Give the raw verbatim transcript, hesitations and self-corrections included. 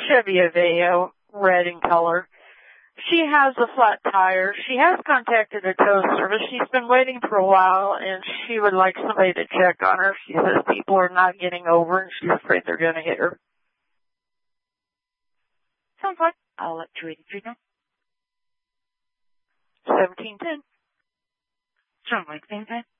Chevy Aveo, red in color. She has a flat tire. She has contacted a tow service. She's been waiting for a while, and she would like somebody to check on her. She says people are not getting over, and she's afraid they're going to hit her. Sounds like I'll let you read it through now. seventeen ten. Strong like same time.